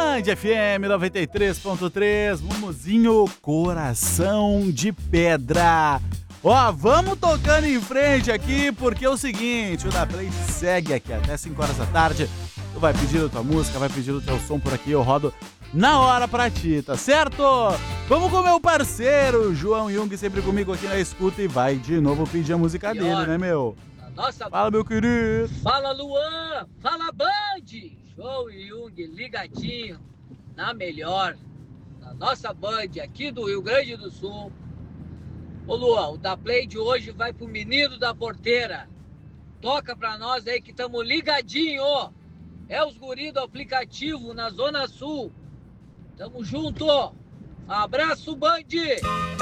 Band FM 93.3, Mumuzinho Coração de Pedra. Ó, vamos tocando em frente aqui, porque é o seguinte, o Da Play segue aqui até 5 horas da tarde. Tu vai pedir a tua música, vai pedir o teu som por aqui, eu rodo na hora pra ti, tá certo? Vamos com o meu parceiro, João Jung, sempre comigo aqui na escuta, e vai de novo pedir a música dele, né, meu? Nossa, fala, meu querido. Fala, Luan. Fala, Band. João Jung ligadinho na melhor, na nossa Band aqui do Rio Grande do Sul. Ô, Luan, o Da Play de hoje vai pro menino da porteira. Toca pra nós aí que tamo ligadinho. É os guri do aplicativo na Zona Sul. Tamo junto. Abraço, Band.